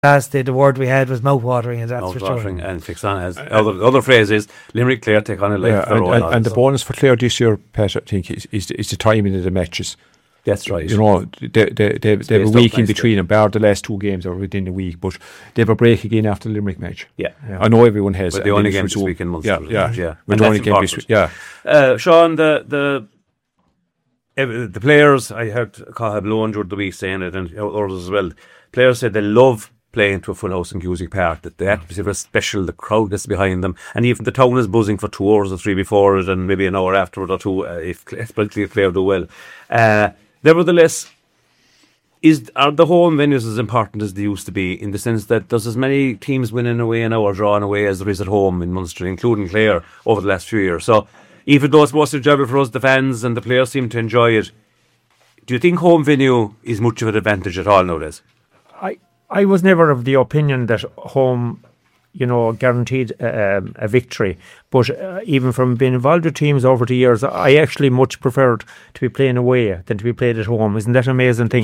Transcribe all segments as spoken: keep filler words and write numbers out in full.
last day the word we had was mouth-watering, and that's mouth for sure. watering and fix on as other other phrase is Limerick Clare take on it like yeah, their and, own and, odds, and the so. bonus for Clare this year, Pat, I think is, is, is the timing of the matches. That's right. You know, they they they, they have a week in between, and bar the last two games are within the week, but they have a break again after the Limerick match. Yeah, yeah. I know everyone has. But the only game this week in Munster. Yeah, yeah, yeah. We're the only game this week. Yeah. Uh, Sean, the the the players, I heard Cathal Blown during the week saying it, and others as well. Players said they love playing to a full house in Cusack Park, that the atmosphere is special, the crowd that's behind them, and even the town is buzzing for two hours or three before it, and maybe an hour afterward or two, uh, if especially if Clare do well. Uh, nevertheless, is are the home venues as important as they used to be, in the sense that there's as many teams winning away now or drawing away as there is at home in Munster, including Clare, over the last few years. So even though it's mostly enjoyable for us, the fans and the players seem to enjoy it, do you think home venue is much of an advantage at all nowadays? I, I was never of the opinion that home, you know, guaranteed uh, a victory. But uh, even from being involved with teams over the years, I actually much preferred to be playing away than to be played at home. Isn't that an amazing thing?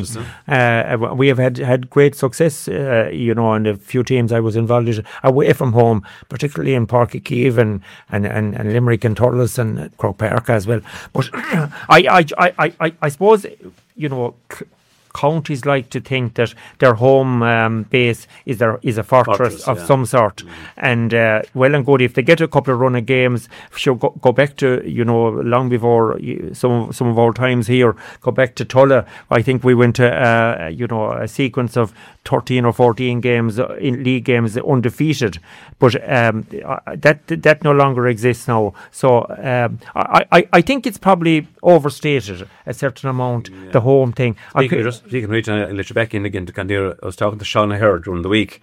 Uh, we have had, had great success, uh, you know, and a few teams I was involved with away from home, particularly in Páirc Uí Chaoimh and, and, and, and Limerick and Thurles and Croke Park as well. But I, I, I, I, I suppose, you know, counties like to think that their home um, base is their is a fortress, fortress of yeah. some sort, mm. and uh, well and good if they get a couple of run of games. Sure, go, go back to, you know, long before some some of our times here. Go back to Tulla. I think we went to uh, you know a sequence of thirteen or fourteen games in league games undefeated, but um, that that no longer exists now. So um, I, I I think it's probably overstated a certain amount, yeah. the home thing. Speaking, just, speaking of which, I'll let you back in again to Candir. I was talking to Sean O'Hare during the week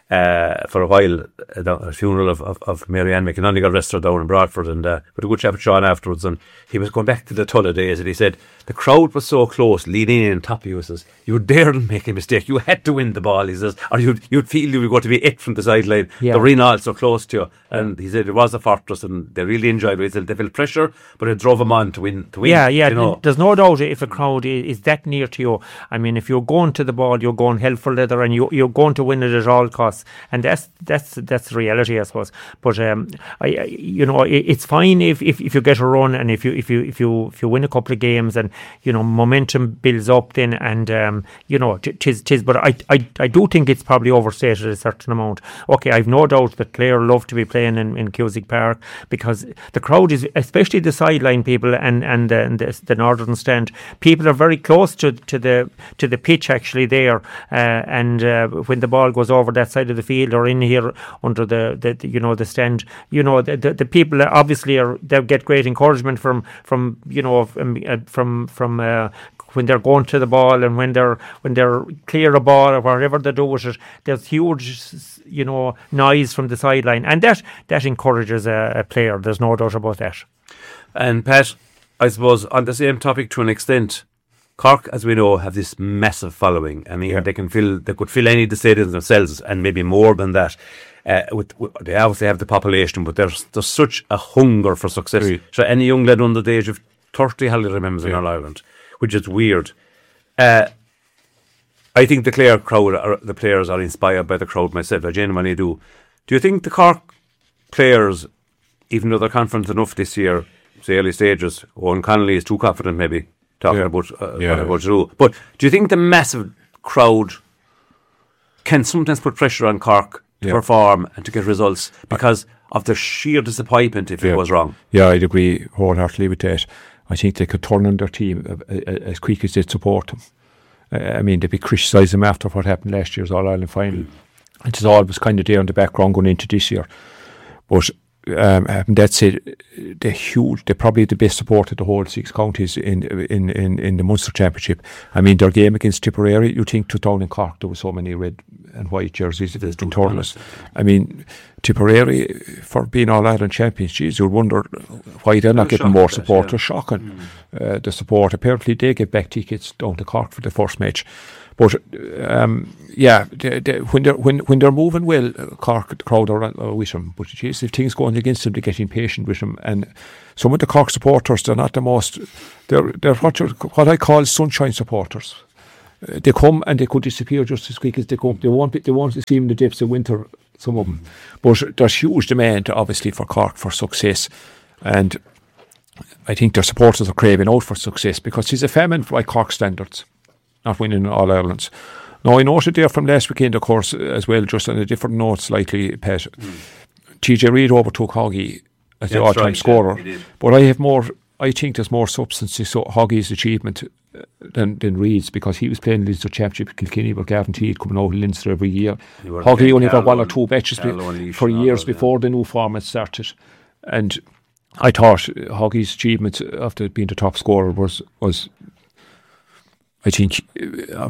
uh, for a while at a funeral of, of, of Mary Ann McInerney got arrested down in Bradford, and uh, with a good chat with Sean afterwards, and he was going back to the Tulla days, and he said the crowd was so close, leaning in on top of you. He says, you daren't make a mistake. You had to win the ball, he says, or you'd, you'd feel you were going to be it from the sideline. Yeah. The arena all so close to you. And he said it was a fortress, and they really enjoyed it. He said they felt pressure, but it drove them on to win. To win yeah, yeah. You know? There's no doubt if a crowd is that near to you. I mean, if you're going to the ball, you're going hell for leather, and you, you're going to win it at all costs. And that's that's that's the reality, I suppose. But um, I, I you know, it, it's fine if, if, if you get a run, and if you if you if you if you win a couple of games, and you know momentum builds up then, and um, you know tis tis. But I, I I do think it's probably overstated a certain amount. Okay, I've no doubt that Clare love to be playing in, in Cusack Park, because the crowd is, especially the sideline people and and, uh, and the, the northern stand, people are very close to, to the to the pitch actually there, uh, and uh, when the ball goes over that side of the field or in here under the, the, the you know the stand, you know the, the, the people obviously are, they get great encouragement from from you know from from, from uh, when they're going to the ball, and when they're when they're clear a ball or whatever they do with it, there's huge, you know, noise from the sideline, and that that encourages a, a player. There's no doubt about that. And Pat, I suppose on the same topic to an extent, Cork, as we know, have this massive following. I mean, yeah. they can fill, they could fill any of the stadiums themselves, and maybe more than that. Uh, with, with, they obviously have the population, but there's there's such a hunger for success. Really? So any young lad under the age of thirty hardly remembers yeah. in All Ireland, which is weird. Uh, I think the Clare crowd, are, the players are inspired by the crowd myself. I genuinely do. Do you think the Cork players, even though they're confident enough this year, say early stages, Owen Connolly is too confident maybe, talking yeah. about uh, yeah. what to do. But do you think the massive crowd can sometimes put pressure on Cork to yeah. perform and to get results because of the sheer disappointment if yeah. it was wrong? Yeah, I'd agree wholeheartedly with that. I think they could turn on their team as quick as they'd support them. I mean, they'd be criticising them after what happened last year's All-Ireland final. Mm. It's always kind of there in the background going into this year. But um, that said, they're huge. They're probably the best support of the whole six counties in in, in, in the Munster Championship. I mean, their game against Tipperary, you think to down in Cork, there were so many red and white jerseys in Thurles. I mean, Tipperary, for being All-Ireland champions, geez, you'd wonder why they're not getting more support. They're shocking. Mm. Uh, the support. Apparently, they get back tickets down to Cork for the first match. But um, yeah, they, they, when they're when when they're moving well, Cork, the crowd are uh, with them. But geez, if things going against them, they get impatient with them. And some of the Cork supporters, they're not the most. They're they're what, what I call sunshine supporters. uh, they come and they could disappear just as quick as they come. They won't be, they won't see in the depths of winter, some of them. But there's huge demand, obviously, for Cork for success. And I think their supporters are craving out for success because he's a famine by Cork standards, not winning All Irelands. Now, I noted there from last weekend, of course, as well, just on a different note slightly, Pat, mm. T J Reid overtook Hoggy as the all-time right, scorer. Yeah, but I have more, I think there's more substance to so Hoggy's achievement than, than Reid's, because he was playing Leinster Championship with Kilkenny with Gavin Teed coming out of Leinster every year. Hoggy only got one or two matches be, for years before yeah. the new format started. And I thought Hoggy's achievement after being the top scorer was, was I think, uh,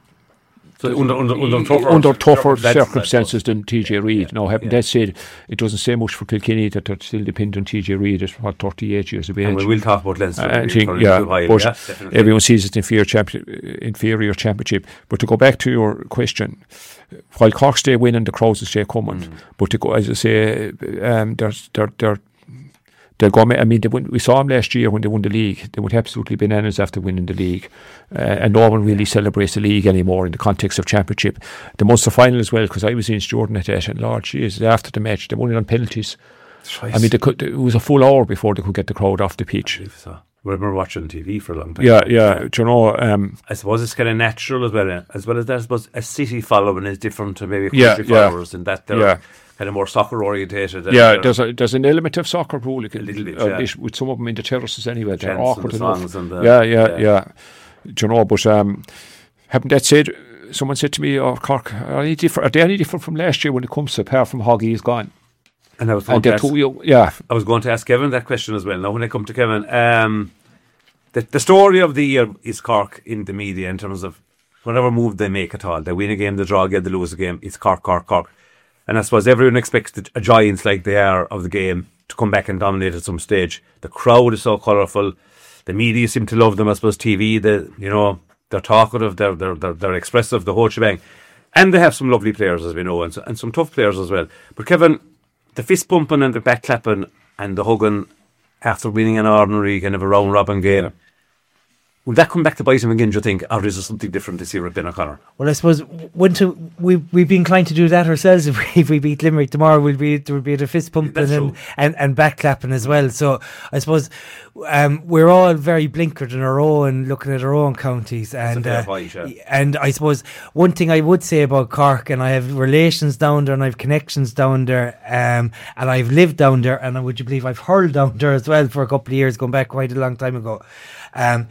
So under under under tougher, under tougher circumstances than T J Reid. Yeah. Now, having yeah. that said, it doesn't say much for Kilkenny that they're still dependent on T J Reid at what, thirty-eight years of age. And we will talk about Leinster. I think, yeah, but yeah, everyone sees it inferior, champion, inferior championship. But to go back to your question, while Cork stay winning, the crowds will stay coming. Mm. But to go, as I say, um, there's they're they're. They'll go, I mean, they won, we saw them last year when they won the league. They went absolutely bananas after winning the league. Uh, and no one really celebrates the league anymore in the context of championship. The Munster final as well, because I was in Jordan at that, and Lord, geez, after the match, they won it on penalties. Right. I mean, they could, it was a full hour before they could get the crowd off the pitch. I so. We remember watching T V for a long time. Yeah, yeah. Do you know? Um, I suppose it's kind of natural as well, as well as that. I suppose a city following is different to maybe country yeah, followers, yeah. in that they're yeah. kind of more soccer orientated. Yeah, there's a there's an element of soccer rule, a little bit, uh, yeah. with some of them in the terraces anyway. They're Chants awkward and the enough. And the, yeah, yeah, yeah, yeah. Do you know? But um, having that said, someone said to me, "Oh, Cork, are they different? Are they any different from last year when it comes to apart from Hoggy is gone?" And I was going to ask, two, yeah, I was going to ask Kevin that question as well. Now, when I come to Kevin, um, the the story of the year is Cork in the media in terms of whatever move they make at all. They win a game, they draw a game, they lose a game. It's Cork, Cork, Cork. And I suppose everyone expects the, a giants like they are of the game to come back and dominate at some stage. The crowd is so colourful. The media seem to love them. I suppose T V, the you know, they're talkative, they're they're they're, they're expressive, the whole shebang. And they have some lovely players, as we know, and, so, and some tough players as well. But Kevin, the fist pumping and the back clapping and the hugging after winning an ordinary kind of a round robin game. Yeah. Will that come back to bite him again, do you think, or is there something different this year with Ben O'Connor? Well, I suppose wouldn't we we'd be inclined to do that ourselves if we, if we beat Limerick tomorrow. We'll be there would be a fist pumping and, and and back clapping as well. So I suppose um, we're all very blinkered in our own, looking at our own counties, and uh, point, yeah. and I suppose one thing I would say about Cork, and I have relations down there, and I have connections down there, um, and I've lived down there, and would you believe I've hurled down there as well for a couple of years, going back quite a long time ago. Um,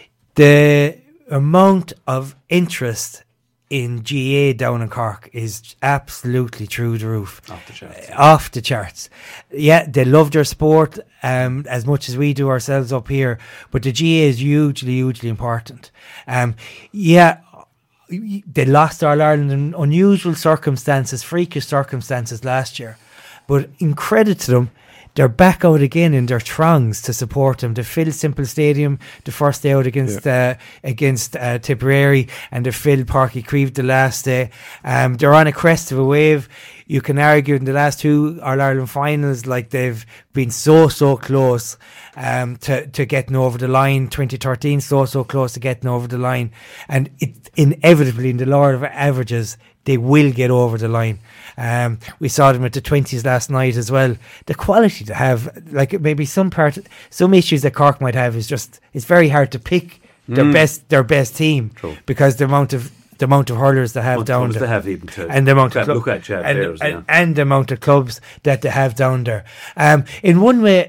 The amount of interest in G A down in Cork is absolutely through the roof. Off the charts. Uh, off the charts. Yeah, they love their sport um, as much as we do ourselves up here, but the G A is hugely, hugely important. Um, yeah, they lost All Ireland in unusual circumstances, freakish circumstances last year, but in credit to them, they're back out again in their throngs to support them. They filled Simple Stadium the first day out against yeah. uh, against uh, Tipperary, and they filled Páirc Uí Chaoimh the last day. Um, they're on a crest of a wave. You can argue in the last two All Ireland finals, like they've been so so close um, to to getting over the line. twenty thirteen, so so close to getting over the line, and it inevitably in the law of averages, they will get over the line. Um, we saw them at the twenties last night as well. The quality to have, like maybe some part, some issues that Cork might have is just it's very hard to pick their mm. best their best team True. because the amount of the amount of hurlers they have down there, they have even to and the amount of cl- look at and, players, and, yeah. and the amount of clubs that they have down there. Um, in one way,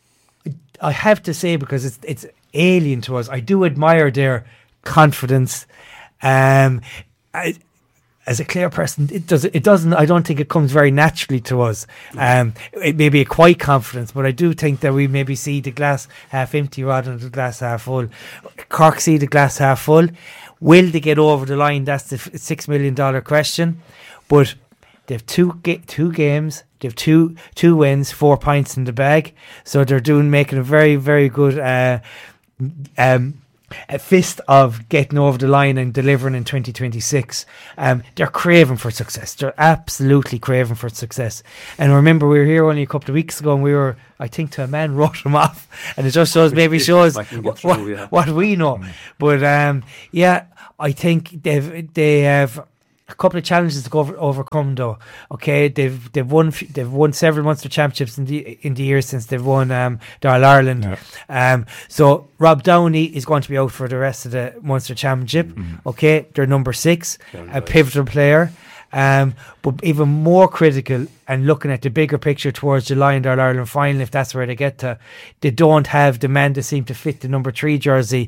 I have to say, because it's it's alien to us, I do admire their confidence. Um, I. As a Clare person, it does. It doesn't. I don't think it comes very naturally to us. Um, it may be a quiet confidence, but I do think that we maybe see the glass half empty rather than the glass half full. Cork see the glass half full. Will they get over the line? That's the f- six million dollar question. But they've two ga- two games. They've two two wins, four points in the bag. So they're doing making a very very good. Uh, um, a fist of getting over the line and delivering in twenty twenty-six. Um, they're craving for success. They're absolutely craving for success. And I remember we were here only a couple of weeks ago, and we were, I think, to a man wrote them off, and it just shows maybe shows what, through, yeah. what we know. Mm. But um, yeah, I think they've they have a couple of challenges to go over, overcome though. Okay, they've they've won they've won several Munster championships in the in the years since they've won um, the All Ireland. Yeah. Um, so Rob Downey is going to be out for the rest of the Munster championship. Mm-hmm. Okay, they're number six, Very a nice. pivotal player. Um, but even more critical, and looking at the bigger picture towards July and the All Ireland final, if that's where they get to, they don't have the man that seem to fit the number three jersey.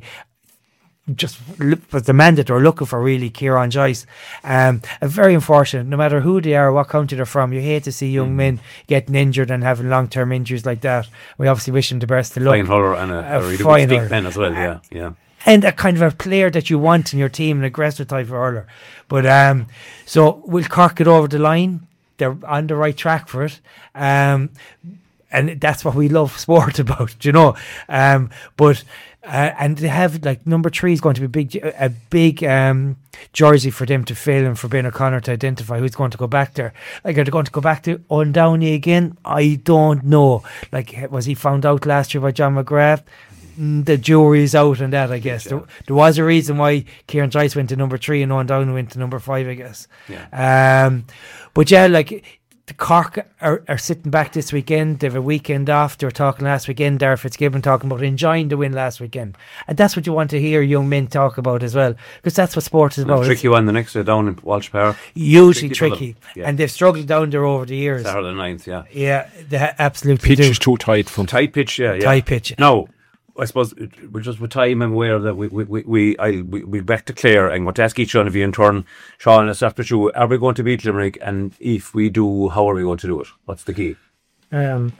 Just was the man that they're looking for, really, Kieran Joyce. Um, and very unfortunate, no matter who they are, what county they're from, you hate to see young mm. men getting injured and having long-term injuries like that. We obviously wish them the best of luck. Fine hurler and a, a, a really good big pen as well, yeah, yeah. And a kind of a player that you want in your team, an aggressive type of hurler. But um, so will Cork get over the line? They're on the right track for it. Um, and that's what we love sport about, you know. Um, but uh, and they have, like, number three is going to be big, a big um, jersey for them to fill, and for Ben O'Connor to identify who's going to go back there. Like, are they going to go back to Owen Downey again? I don't know. Like, was he found out last year by John McGrath? The jury's out on that, I guess. Yeah. There, there was a reason why Kieran Joyce went to number three and Owen Downey went to number five, I guess. Yeah. Um, but yeah, like, the Cork are, are sitting back this weekend. They have a weekend off. They were talking last weekend, Darragh Fitzgibbon talking about enjoying the win last weekend. And that's what you want to hear young men talk about as well, because that's what sport is about. A tricky one the next day down in Walsh Park. Hugely tricky. tricky. Yeah. And they've struggled down there over the years. Saturday ninth, yeah. Yeah, they ha- absolutely pitch do. is too tight. From tight pitch, yeah. yeah. Tight pitch. No. I suppose we're just with time. I'm aware that we we we we I we we back to Clare. I'm going to ask each one of you in turn, Sean, let's after you. Are we going to beat Limerick? And if we do, how are we going to do it? What's the key? Um,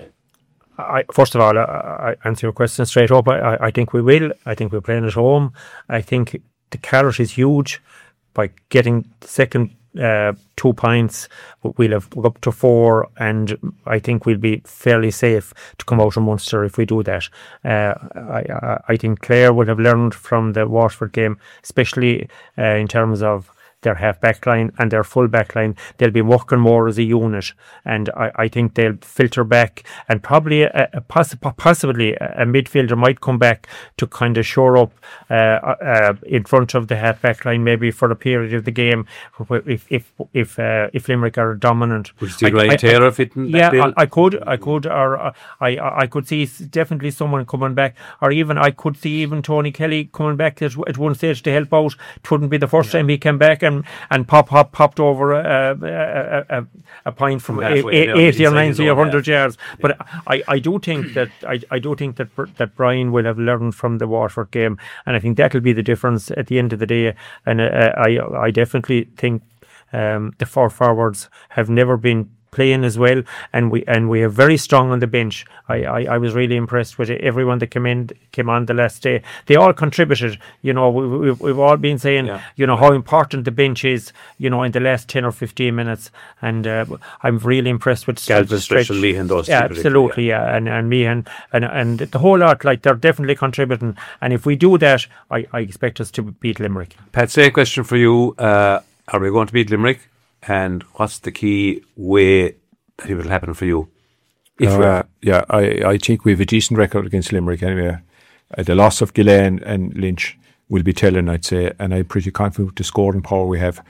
I first of all, I, I answer your question straight up. I, I think we will. I think we're playing at home. I think the carrot is huge by getting the second. Uh, two points, we'll have up to four, and I think we'll be fairly safe to come out of Munster if we do that. Uh, I, I, I think Clare would have learned from the Waterford game, especially uh, in terms of their half back line and their full back line. They'll be working more as a unit, and I, I think they'll filter back, and probably a, a poss- possibly a midfielder might come back to kind of shore up uh, uh, in front of the half back line, maybe for a period of the game if if if uh, if Limerick are dominant. Would you see Ryan Taylor fitting? Yeah, I, I could, I could, or uh, I I could see definitely someone coming back, or even I could see even Tony Kelly coming back at, at one stage to help out. It wouldn't be the first yeah. time he came back and and pop pop popped over a a, a, a point from, from eighty, eighty or ninety or hundred yeah. yards. But yeah. I, I do think that I, I do think that that Brian will have learned from the Waterford game, and I think that'll be the difference at the end of the day. And uh, I I definitely think um, the four forwards have never been playing as well, and we and we are very strong on the bench. I, I, I was really impressed with everyone that came in came on the last day. They all contributed. You know, we, we've we've all been saying, yeah. you know, how important the bench is. You know, in the last ten or fifteen minutes, and uh, I'm really impressed with Galvin, Special, Meehan, those. Yeah, absolutely, yeah, yeah. and and Meehan and and the whole lot. Like, they're definitely contributing, and if we do that, I, I expect us to beat Limerick. Pat, say a question for you. Uh, are we going to beat Limerick? And what's the key way that it will happen for you? If uh, yeah, I, I think we have a decent record against Limerick anyway. Uh, the loss of Gillane and Lynch will be telling, I'd say, and I'm pretty confident with the scoring power we have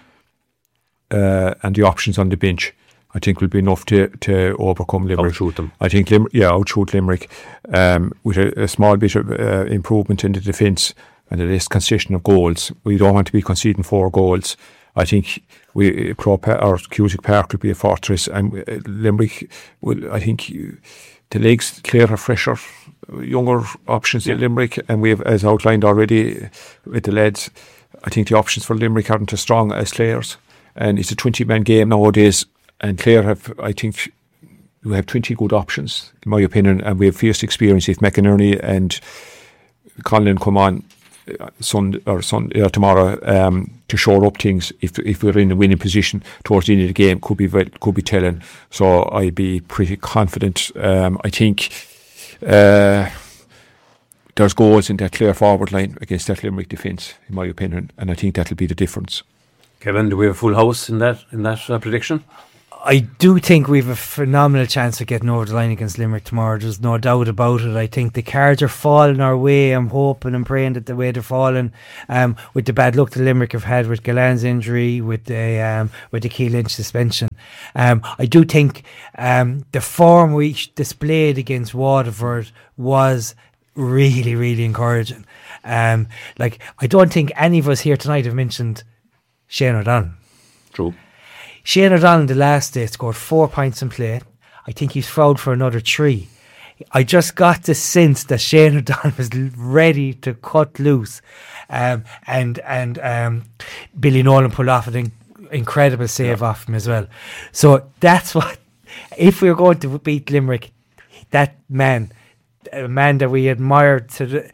uh, and the options on the bench. I think will be enough to, to overcome Limerick. Outshoot them. I think, Lim- yeah, outshoot Limerick um, with a, a small bit of uh, improvement in the defence and a less concession of goals. We don't want to be conceding four goals. I think we Crow Park or Cusack Park will be a fortress, and uh, Limerick will. I think uh, the legs clear are fresher, younger options yeah. in Limerick, and we have, as outlined already with the lads, I think the options for Limerick aren't as strong as Clare's, and it's a twenty-man game nowadays. And Clare have, I think, we have twenty good options in my opinion, and we have fierce experience. If McInerney and Conlon come on Sunday or Sunday or tomorrow um, to shore up things, if if we're in a winning position towards the end of the game, could be could be telling. So I'd be pretty confident. Um, I think uh, there's goals in that clear forward line against that Limerick defence, in my opinion, and I think that'll be the difference. Kevin, do we have a full house in that in that uh, prediction? I do think we have a phenomenal chance of getting over the line against Limerick tomorrow. There's no doubt about it. I think the cards are falling our way. I'm hoping and praying that the way they're falling, um, with the bad luck the Limerick have had with Galan's injury, with the um, with the Key Lynch suspension. Um, I do think um, the form we displayed against Waterford was really, really encouraging. Um, like I don't think any of us here tonight have mentioned Shane O'Donnell. True. Shane O'Donnell in the last day scored four points in play. I think he's fouled for another three. I just got the sense that Shane O'Donnell was ready to cut loose, um, and and um, Billy Nolan pulled off an in- incredible save yeah. off him as well. So that's what, if we're going to beat Limerick, that man, a man that we admired to the,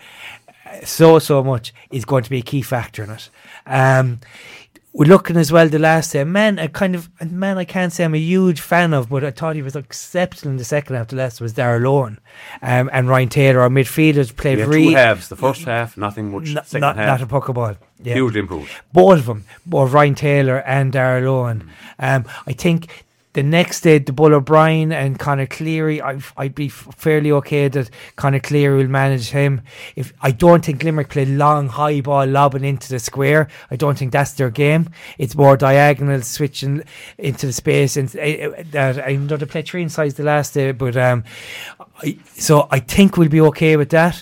so so much, is going to be a key factor in it. Um, We're looking as well the last day. Man, a kind of a man I can't say I'm a huge fan of, but I thought he was exceptional in the second half. The last was Darragh Lohan, um, and Ryan Taylor. Our midfielders played yeah, really. Two halves. The first half, nothing much. Not, second not, half, not a puck of ball. Yeah. Hugely improved. Both of them, both Ryan Taylor and Darragh Lohan. Mm. Um, I think. The next day, the Bull O'Brien and Conor Cleary, I, I'd be f- fairly okay that Conor Cleary will manage him. If I don't think Limerick play long, high ball lobbing into the square. I don't think that's their game. It's more diagonal, switching into the space. And uh, that I know they played three inside the last day, but um, I, so I think we'll be okay with that.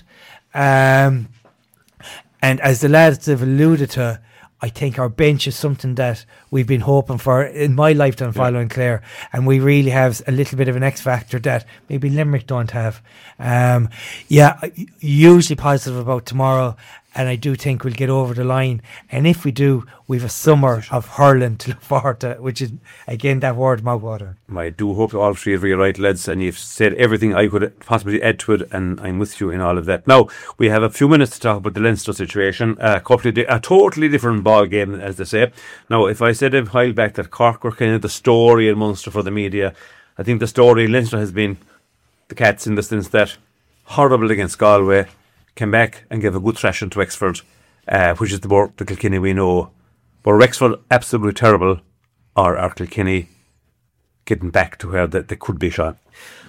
Um, and as the lads have alluded to, I think our bench is something that we've been hoping for in my lifetime following yeah. Clare, and we really have a little bit of an X factor that maybe Limerick don't have. Um, yeah, hugely positive about tomorrow, and I do think we'll get over the line. And if we do, we've a summer of hurling to look forward to, which is, again, that word mouthwater. I do hope all three of you are right, lads, and you've said everything I could possibly add to it, and I'm with you in all of that. Now, we have a few minutes to talk about the Leinster situation. A, couple of di- a totally different ball game, as they say. Now, if I said a while back that Cork were kind of the story in Munster for the media, I think the story in Leinster has been the Cats, in the sense that horrible against Galway, came back and gave a good thrashing to Wexford, uh, which is the, more, the Kilkenny we know. But Wexford, absolutely terrible, or are Kilkenny getting back to where they, they could be, Sean?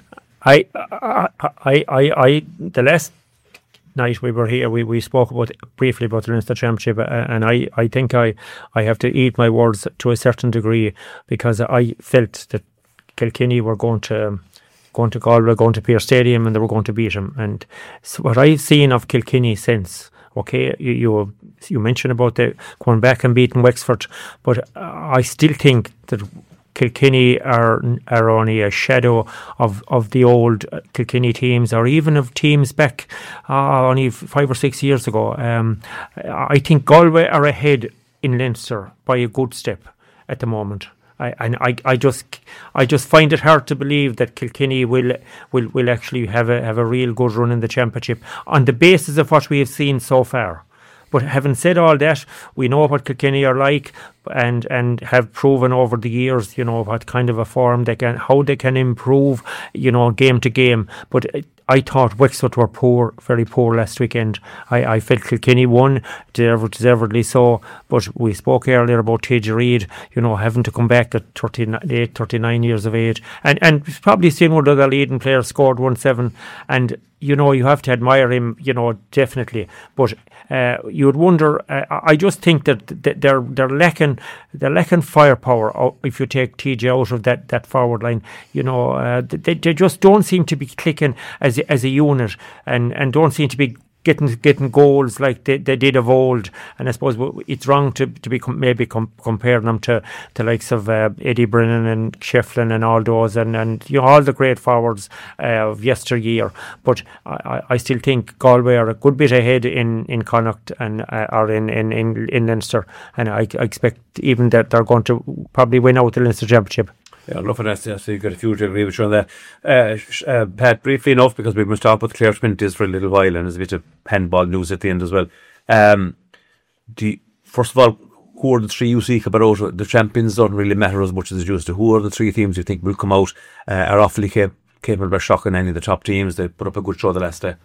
I, I, I, I, I, the last night we were here, we, we spoke about briefly about the Leinster Championship, uh, and I, I think I, I have to eat my words to a certain degree, because I felt that Kilkenny were going to going to Galway, going to Pearse Stadium, and they were going to beat him. And so what I've seen of Kilkenny since, okay, you you, you mentioned about the going back and beating Wexford, but uh, I still think that Kilkenny are are only a shadow of, of the old Kilkenny teams, or even of teams back uh, only five or six years ago. Um, I think Galway are ahead in Leinster by a good step at the moment. I, and I, I just, I just find it hard to believe that Kilkenny will, will, will actually have a have a real good run in the championship on the basis of what we have seen so far. But having said all that, we know what Kilkenny are like, and and have proven over the years, you know, what kind of a form they can, how they can improve, you know, game to game. But I thought Wexford were poor, very poor last weekend. I, I felt Kilkenny won, deservedly so. But we spoke earlier about T J Reid, you know, having to come back at thirty-eight, thirty-nine years of age, and and probably seen one of the leading players scored one seven, and you know, you have to admire him, you know, definitely. But uh, you would wonder. Uh, I just think that they're they're lacking they're lacking firepower. If you take T J out of that, that forward line, you know, uh, they they just don't seem to be clicking as as a unit, and, and don't seem to be getting getting goals like they, they did of old. And I suppose it's wrong to to be com- maybe com- comparing them to the likes of uh, Eddie Brennan and Shefflin and all those, and, and you know, all the great forwards uh, of yesteryear. But I, I still think Galway are a good bit ahead in, in Connacht and uh, or in, in, in, in Leinster, and I, I expect even that they're going to probably win out the Leinster Championship. Yeah, enough of that. So you've got a few to agree with you on that. Uh, uh, Pat, briefly enough, because we must talk about Clare Spinties for a little while, and there's a bit of handball news at the end as well. Um, do you, first of all, who are the three you seek about? The champions don't really matter as much as it used to. Who are the three teams you think will come out, uh, are awfully cap- capable of shocking any of the top teams? They put up a good show the last day.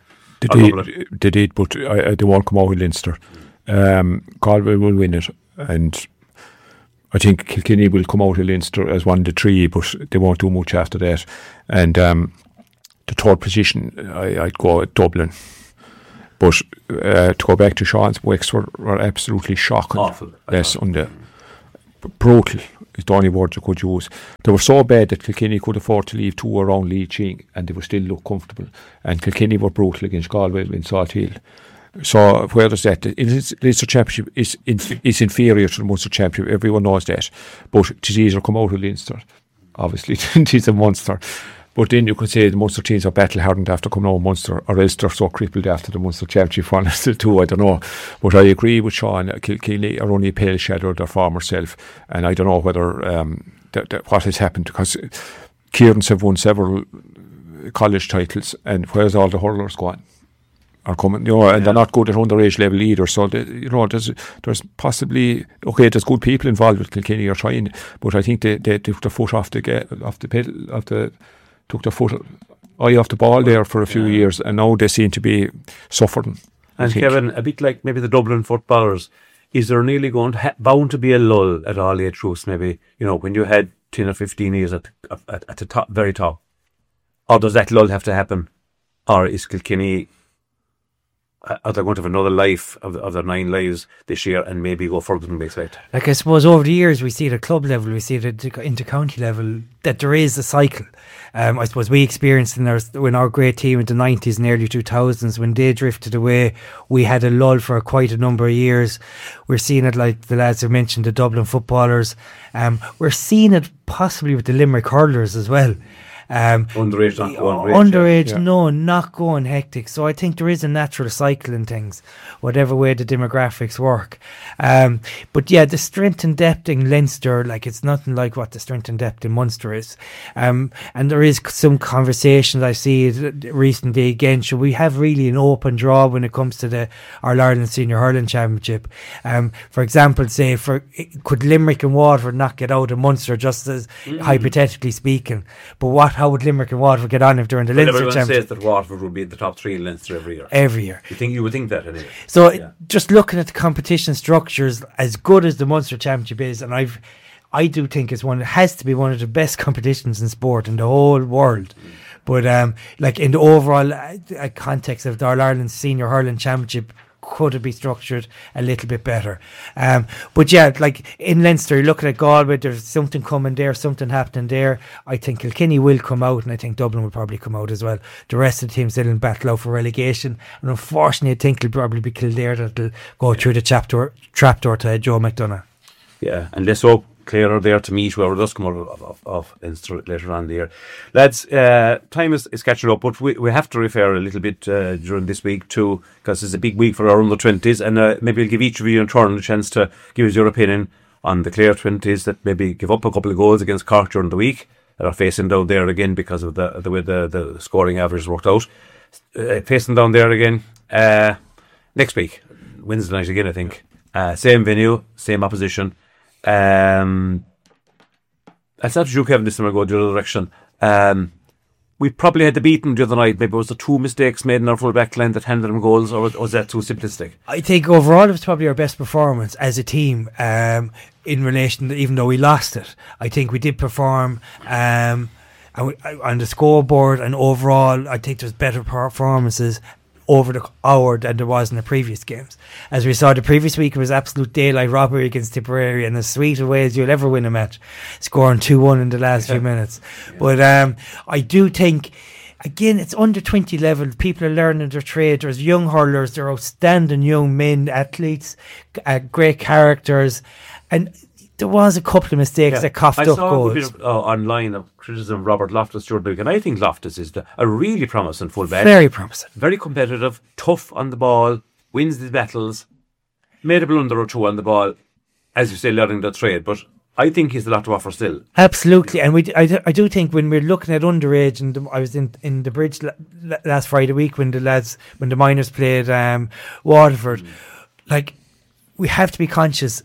They did, they did, but I, I, they won't come out with Leinster. Um, Galway will win it, and I think Kilkenny will come out of Leinster as one of the three, but they won't do much after that. And um, the third position, I, I'd go at Dublin. But uh, to go back to Sean's, Wexford were absolutely shocking. Awful. Yes, on the brutal is the only words I could use. They were so bad that Kilkenny could afford to leave two around Leaching and they would still look comfortable. And Kilkenny were brutal against Galway in Salt Hill. So where is that? The Leinster Championship is inf- is inferior to the Munster Championship. Everyone knows that. But it is easier to come out of Leinster. Obviously, it is a Munster. But then you could say the Munster teams are battle hardened after coming out of Munster, or else they're so crippled after the Munster Championship one still two, I don't know. But I agree with Sean, Kilkenny are only a pale shadow of their former self, and I don't know whether um, th- th- what has happened, because Kieran's have won several college titles, and where's all the hurlers going? Are coming, you know, and yeah. they're not good at underage level either. So they, you know, there's there's possibly okay. There's good people involved with Kilkenny are trying, but I think they, they took their foot off the off the pedal off the took their foot eye off the ball there for a few yeah. years, and now they seem to be suffering. And Kevin, a bit like maybe the Dublin footballers, is there nearly going to ha- bound to be a lull at all age groups? Maybe, you know, when you had ten or fifteen years at at, at the top, very top, or does that lull have to happen, or is Kilkenny? Are they going to have another life of, of their nine lives this year and maybe go further than we expect? Like, I suppose over the years we see it at club level, we see it at inter-county level, that there is a cycle. Um, I suppose we experienced in our, when our great team in the nineties and early two thousands, when they drifted away, we had a lull for quite a number of years. We're seeing it, like the lads have mentioned, the Dublin footballers. Um, we're seeing it possibly with the Limerick hurlers as well. Um, underage, not going underage, yeah. no, not going hectic. So I think there is a natural cycle in things, whatever way the demographics work. Um, but yeah, the strength and depth in Leinster, like, it's nothing like what the strength and depth in Munster is. Um, and there is some conversations I see recently again. Should we have really an open draw when it comes to the All Ireland Senior Hurling Championship? Um, for example, say for could Limerick and Waterford not get out of Munster, just as mm. hypothetically speaking? But what? How would Limerick and Waterford get on if they're in the well, Leinster Championship? Championship? Everyone says that Waterford would be in the top three in Leinster every year. Every year. You think you would think that anyway? So yeah. just looking at the competition structures, as good as the Munster Championship is, and I've, I do think it's one. It has to be one of the best competitions in sport in the whole world. Mm. But um, like in the overall uh, context of the All Ireland Senior Hurling Championship, could it be structured a little bit better? Um, but yeah, like in Leinster, you're looking at Galway, there's something coming there, something happening there. I think Kilkenny will come out, and I think Dublin will probably come out as well. The rest of the teams still in battle out for relegation, and unfortunately I think it'll probably be Kildare that'll go through the trapdoor, trapdoor to Joe McDonagh. Yeah, and let's hope Clare are there to meet whoever does come out of, of, of Leinster later on the year. Lads, uh, time is, is catching up, but we, we have to refer a little bit uh, during this week too, because it's a big week for our under twenties, and uh, maybe we'll give each of you in turn a chance to give us your opinion on the Clare twenties that maybe give up a couple of goals against Cork during the week, that are facing down there again because of the, the way the, the scoring average worked out. Uh, facing down there again uh, next week, Wednesday night again, I think. Uh, same venue, same opposition. Um, it's not true, Kevin, this time I go the other direction. Um, we probably had the beaten the other night. Maybe it was the two mistakes made in our full back line that handed them goals, or was that too simplistic? I think overall it was probably our best performance as a team, um, in relation to, even though we lost it. I think we did perform um, on the scoreboard, and overall I think there's better performances over the hour than there was in the previous games. As we saw the previous week, it was absolute daylight robbery against Tipperary, and as sweet a way as you'll ever win a match, scoring two one in the last yeah. few minutes. Yeah. But um, I do think, again, it's under twenty level. People are learning their trade. There's young hurlers, there are outstanding young men, athletes, uh, great characters, and there was a couple of mistakes yeah. that coughed I up saw goals. a bit of, uh, online of criticism of Robert Loftus during the week, and I think Loftus is the, a really promising fullback. Very promising. Very competitive, tough on the ball, wins the battles, made a blunder or two on the ball, as you say, learning the trade, but I think he's a lot to offer still. Absolutely, and we, I, I do think when we're looking at underage, and the, I was in, in the bridge la, last Friday week when the lads, when the minors played um, Waterford, mm. like, we have to be conscious.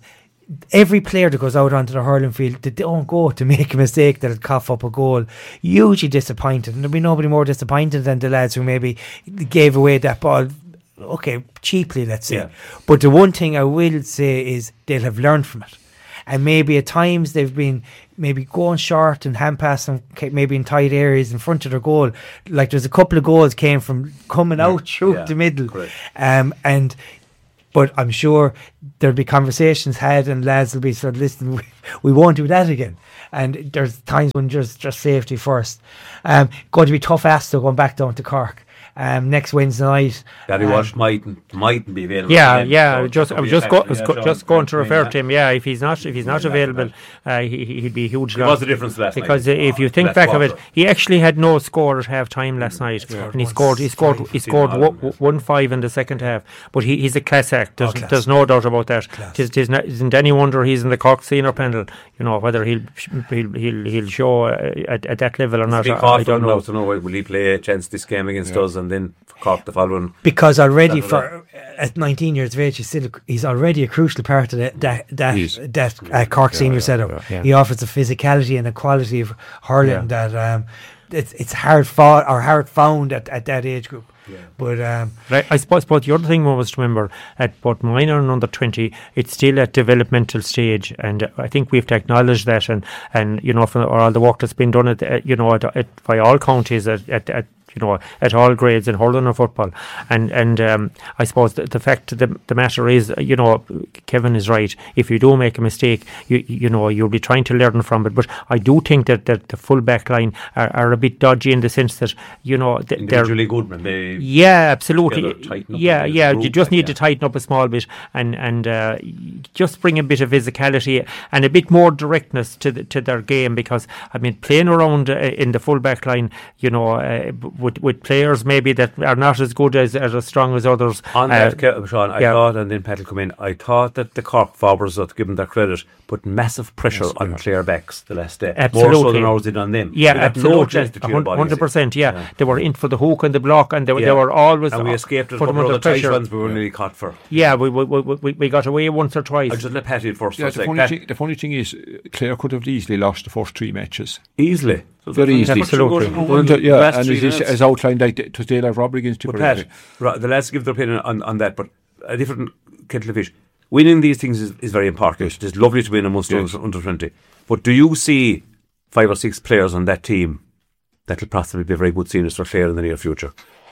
every player that goes out onto the hurling field, they don't go to make a mistake that'll cough up a goal. Usually disappointed, and there'll be nobody more disappointed than the lads who maybe gave away that ball, okay, cheaply, let's say. Yeah. But the one thing I will say is they'll have learned from it. And maybe at times they've been maybe going short and hand passing, maybe in tight areas in front of their goal. Like there's a couple of goals came from coming out through yeah, the middle. correct. Um, and but I'm sure there'll be conversations had, and lads will be sort of listen, we, we won't do that again. And there's times when just just safety first. Um, going to be tough ass though, going back down to Cork. Um, next Wednesday night. Gary um, Walsh mightn't mightn't be available. Yeah, again, yeah. so Just, that I could was be a just, go, factor, was yeah, go, Sean, just going to yeah. refer to him. Yeah, if he's not, if he's not Yeah, available, yeah. uh, he, he'd be a huge There loss. was a difference last Because night. uh, if you Oh, think last back of it, quarter. he actually had no score at half time last night, and he One scored. He scored. five. He scored Seen one, all of it. one five in the second half. But he, he's a class act. There's, class. there's no doubt about that. Class. Tis, tis not, isn't any wonder he's in the Cork senior panel. You know whether he'll he'll he'll, he'll show uh, at, at that level or It's not. a big I, call I for don't him now know. to know, will he play a chance this game against us and then for Cork the following. Because already Saturday. for at nineteen years of age, he's still he's already a crucial part of that that that, He is. that uh, Cork senior setup. yeah. He offers a physicality and a quality of hurling Yeah. that um, it's it's hard fought or hard found at, at that age group. Yeah. But um, Right, I suppose, but the other thing one was to remember at both minor and under twenty, it's still at developmental stage, and uh, I think we have to acknowledge that, and and you know, for all the work that's been done at, uh, you know, at, at, by all counties at, at, at you know, at all grades in hurling and football, and and um, I suppose the, the fact of the, the matter is, you know, Kevin is right. If you do make a mistake, you you know you'll be trying to learn from it. But I do think that, that the full back line are, are a bit dodgy in the sense that you know th- they're Individually good, man. They, yeah, absolutely. Together, tighten up Yeah, a bit, yeah. group, You just need yeah. to tighten up a small bit and and uh, just bring a bit of physicality and a bit more directness to the, to their game, because I mean playing around uh, in the full back line, you know, uh, with with players maybe that are not as good as, as strong as others. On uh, that, Ke- Sean, I yeah. thought, and then Pat will come in, I thought that the Cork forwards, to give them their credit, put massive pressure Yes, on yeah. Clare backs the last day. More so Absolutely. than ours did on them. Yeah, They had no absolutely, chance to clear one bodies. hundred percent. Yeah. Yeah. They were in for the hook and the block, and they, were they Yeah. were always And we uh, escaped a put them couple of under the tight pressure. ones we were nearly caught for. Yeah, we we, we we we got away once or twice. I'll just let Pat in first. Yeah, for a the sec. funny, Pat, thing, the funny thing is, uh, Clare could have easily lost the first three matches. easily. So Very the- easily. Absolutely. Wasn't it? Yeah, Last and three it is, minutes. as outlined, like, it was daylight robbery against But Tipperary. Pat, right, the lads give their opinion on, on that, but a different kettle of fish. Winning these things is, is very important. It's lovely to win a Munster Yes. under twenty. But do you see five or six players on that team that will possibly be very good seniors for Clare in the near future?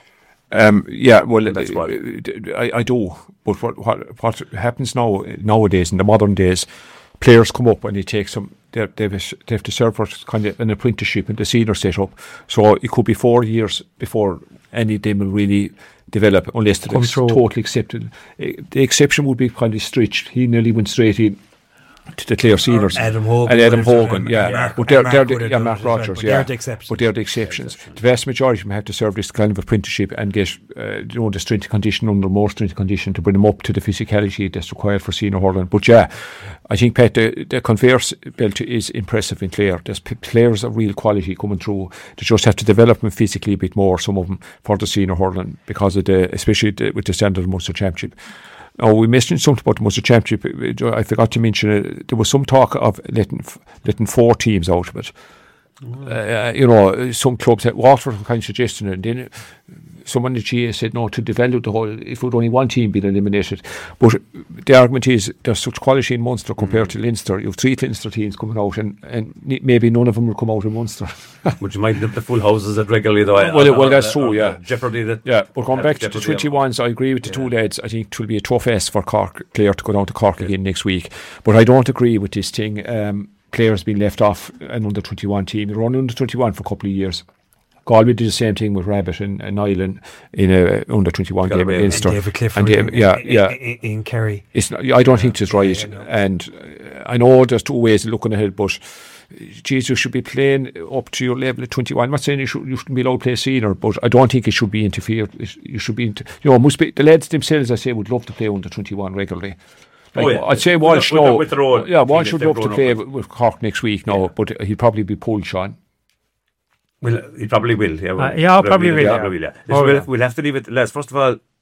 Um, yeah, well, That's uh, what- I, I do. But what, what what happens now nowadays in the modern days, players come up and they take some. They they have to serve for kind of an apprenticeship in the senior setup. So it could be four years before any of them will really develop, unless Come it's through. totally accepted. Eh, The exception would be kind of Stritch. He nearly went straight in to the Clare seniors. Adam Hogan and Adam would have done Hogan, it, yeah. and Mark- but they're, and they're Mark the, would have yeah, done Mark it as well, Rogers, but yeah. they're the exceptions. But they're the exceptions. The vast majority of them have to serve this kind of apprenticeship and get, uh, you know, the strength and condition under more strength and condition to bring them up to the physicality that's required for senior hurling. But yeah, I think, Pat, the, the converse belt is impressive in Clare. There's p- players of real quality coming through. They just have to develop them physically a bit more, some of them, for the senior hurling, because of the, especially the, with the standard of Munster Championship. Oh, we mentioned something about the Munster Championship. I forgot to mention it. There was some talk of letting letting four teams out of it. Uh, you know, some clubs had Waterford were kind of suggesting it, and then someone in the G A said no, to develop the whole, if would only one team be eliminated. But the argument is there's such quality in Munster compared to Leinster. You have three Leinster teams coming out, and, and ne- maybe none of them will come out in Munster. Would you mind the, the full houses that regularly, though? Well, on- well, on- that's on- true, on yeah. the Jeopardy that. Yeah, but going have back to the jeopardy of- twenty-ones, I agree with the Yeah. two lads. I think it will be a tough ask for Cork, Clare to go down to Cork again next week. But I don't agree with this thing. Um, Clare's been left off an under twenty-one team. They were on under twenty-one for a couple of years. Galway did the same thing with Rabbit and, and Ireland in a under twenty-one game Galway against And her. David Clifford And David- in, yeah, in, yeah. in, in Kerry. It's not, I don't think it's right. yeah, no. And uh, I know there's two ways of looking ahead, but geez, you should be playing up to your level at twenty-one. I'm not saying you, should, you shouldn't be allowed to play senior, but I don't think it should be interfered. It, you should be, inter- you know, must be, the lads themselves, I say, would love to play under twenty-one regularly. Like, Oh, yeah. I'd say With- Walsh, with- no. with their own yeah, team Walsh if would they've love to grown up play with- with, with Cork next week, no, Yeah. but he'd probably be pulled, Sean. Well, he probably will. Yeah, Uh, yeah, probably will, Yeah, yeah. probably will, yeah. Oh, Listen, we'll, yeah. we'll have to leave it. Les, first of all,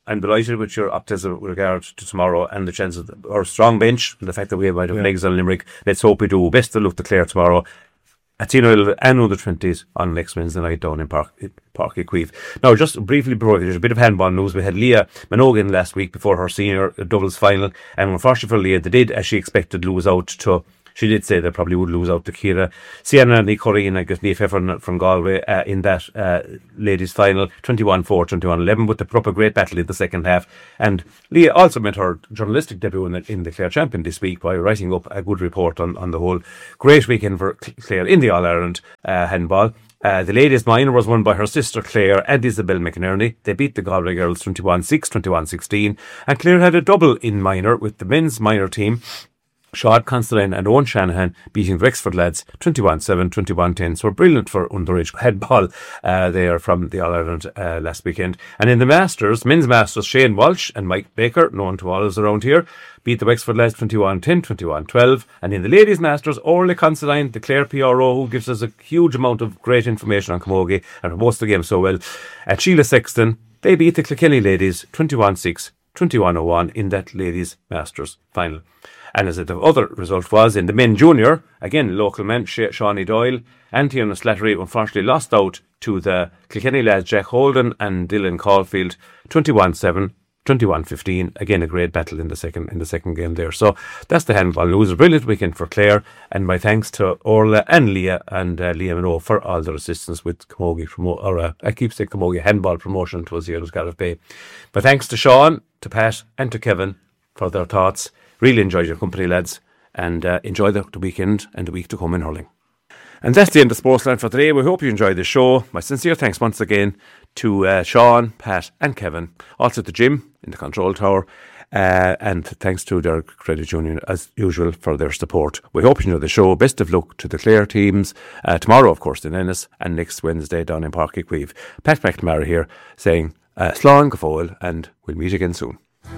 I'm delighted with your optimism with regard to tomorrow and the chance of the, our strong bench and the fact that we might have yeah. legs on Limerick. Let's hope we do. Best of luck to Clare tomorrow at Tino and under twenties on next Wednesday night down in Park Park Equive. Now, just briefly before there's a bit of handball news. We had Leah Minogan last week before her senior doubles final, and unfortunately for Leah, they did, as she expected, lose out to. She did say they probably would lose out to Kira Sienna and Corrine, I guess, Niamh from Galway uh, in that uh, ladies' final, twenty-one four, twenty-one eleven, but they put up a great battle in the second half. And Leah also made her journalistic debut in the, in the Clare Champion this week by writing up a good report on, on the whole. Great weekend for Clare in the All-Ireland uh, handball. Uh, the ladies' minor was won by her sister Claire and Isabel McInerney. They beat the Galway girls twenty-one six, twenty-one sixteen. And Clare had a double in minor with the men's minor team, Sean Constantine and Owen Shanahan, beating the Wexford lads twenty-one seven, twenty-one ten. So brilliant for underage headball uh, there from the All-Ireland uh, last weekend. And in the Masters, men's Masters, Shane Walsh and Mike Baker, known to all of us around here, beat the Wexford lads twenty-one ten, twenty-one twelve. And in the ladies' Masters, Orly Constantine, the Clare P R O, who gives us a huge amount of great information on Camogie and promotes the game so well, and Sheila Sexton, they beat the Kilkenny ladies twenty-one six, twenty-one oh one in that ladies' Masters final. And as the other result was in the men junior, again, local men, Shawnee Doyle and Tiernan Slattery unfortunately lost out to the Kilkenny lads, Jack Holden and Dylan Caulfield, twenty-one seven, twenty-one fifteen. Again, a great battle in the second in the second game there. So that's the handball news. A brilliant weekend for Clare, and my thanks to Orla and Leah and uh, Leah Minot for all their assistance with Camogie promo or uh, I keep saying Camogie handball promotion towards the year of Scariff Bay. My thanks to Sean, to Pat, and to Kevin for their thoughts. Really enjoyed your company, lads, and uh, enjoy the, the weekend and the week to come in hurling. And that's the end of Sportsland for today. We hope you enjoyed the show. My sincere thanks once again to uh, Sean, Pat and Kevin. Also to Jim in the control tower. Uh, and thanks to their credit union, as usual, for their support. We hope you enjoy the show. Best of luck to the Clare teams. Uh, tomorrow, of course, in Ennis, and next Wednesday down in Park Equive. Pat McNamara here saying, uh, Slán go fóill, and we'll meet again soon.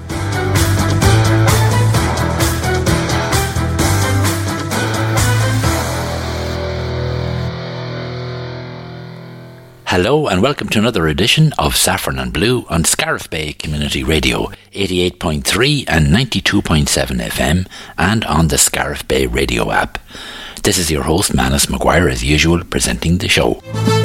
Hello and welcome to another edition of Saffron and Blue on Scariff Bay Community Radio, eighty-eight point three and ninety-two point seven F M, and on the Scariff Bay Radio app. This is your host, Manus Maguire, as usual, presenting the show.